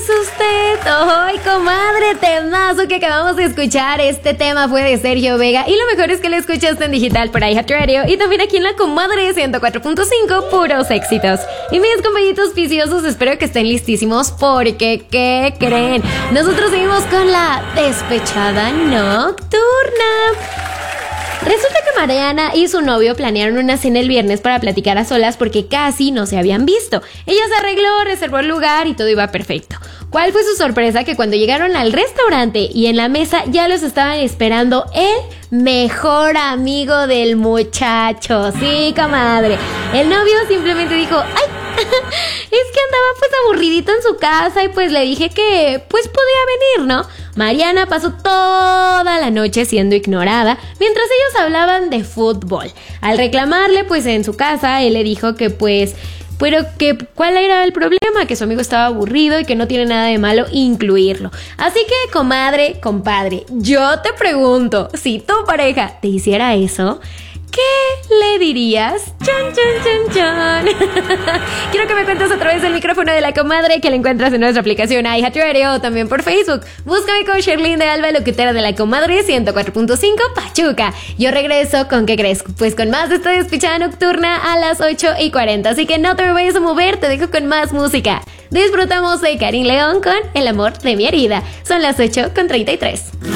¿Es usted? ¡Ay, comadre! Temazo que acabamos de escuchar. Este tema fue de Sergio Vega y lo mejor es que lo escuchaste en digital por iHeartRadio y también aquí en la Comadre 104.5, puros éxitos. Y mis compañitos viciosos, espero que estén listísimos porque, ¿qué creen? Nosotros seguimos con la despechada nocturna. Resulta que Mariana y su novio planearon una cena el viernes para platicar a solas porque casi no se habían visto. Ella se arregló, reservó el lugar y todo iba perfecto. ¿Cuál fue su sorpresa? Que cuando llegaron al restaurante y en la mesa ya los estaban esperando el mejor amigo del muchacho. Sí, comadre. El novio simplemente dijo, ¡ay! Es que andaba pues aburridito en su casa y pues le dije que pues podía venir, ¿no? Mariana pasó toda la noche siendo ignorada mientras ellos hablaban de fútbol. Al reclamarle pues en su casa, él le dijo que pues... pero que cuál era el problema, que su amigo estaba aburrido y que no tiene nada de malo incluirlo. Así que, comadre, compadre, yo te pregunto, si tu pareja te hiciera eso, ¿qué le dirías? ¡Chan, chan, chan, chan! Quiero que me cuentes a través del micrófono de la Comadre, que la encuentras en nuestra aplicación iHeartRadio o también por Facebook. Búscame con Sherlyn de Alba, locutera de la Comadre 104.5 Pachuca. Yo regreso con, ¿qué crees? Pues con más de esta despechada nocturna a las 8:40. Así que no te me vayas a mover, te dejo con más música. Disfrutamos de Karin León con El amor de mi herida. Son las 8:33.